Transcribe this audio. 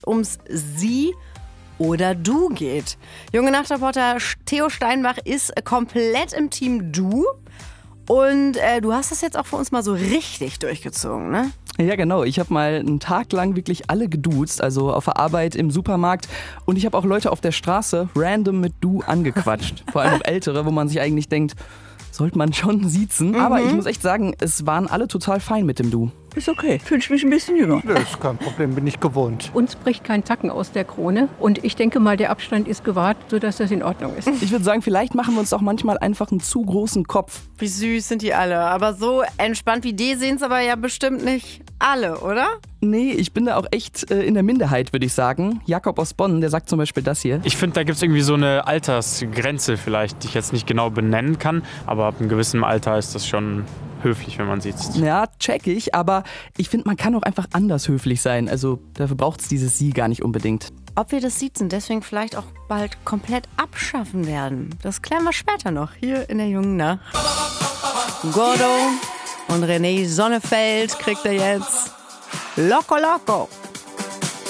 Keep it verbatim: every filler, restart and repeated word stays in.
ums Sie oder Du geht. Junge Nachtreporter Theo Steinbach ist komplett im Team Du. Und äh, du hast das jetzt auch für uns mal so richtig durchgezogen, ne? Ja, genau. Ich habe mal einen Tag lang wirklich alle geduzt, also auf der Arbeit, im Supermarkt. Und ich habe auch Leute auf der Straße random mit Du angequatscht. Vor allem auch Ältere, wo man sich eigentlich denkt, sollte man schon siezen. Mhm. Aber ich muss echt sagen, es waren alle total fein mit dem Du. Ist okay. Fühle ich mich ein bisschen jünger. Das ist kein Problem, bin ich gewohnt. Uns bricht kein Zacken aus der Krone. Und ich denke mal, der Abstand ist gewahrt, sodass das in Ordnung ist. Ich würde sagen, vielleicht machen wir uns auch manchmal einfach einen zu großen Kopf. Wie süß sind die alle. Aber so entspannt wie die sehen es aber ja bestimmt nicht alle, oder? Nee, ich bin da auch echt äh, in der Minderheit, würde ich sagen. Jakob aus Bonn, der sagt zum Beispiel das hier. Ich finde, da gibt es irgendwie so eine Altersgrenze vielleicht, die ich jetzt nicht genau benennen kann. Aber ab einem gewissen Alter ist das schon höflich, wenn man sieht. Ja, check ich, aber ich finde, man kann auch einfach anders höflich sein. Also dafür braucht es dieses Sie gar nicht unbedingt. Ob wir das Siezen deswegen vielleicht auch bald komplett abschaffen werden, das klären wir später noch hier in der Jungen Nacht. Gordo und René Sonnefeld kriegt er jetzt Loco Loco.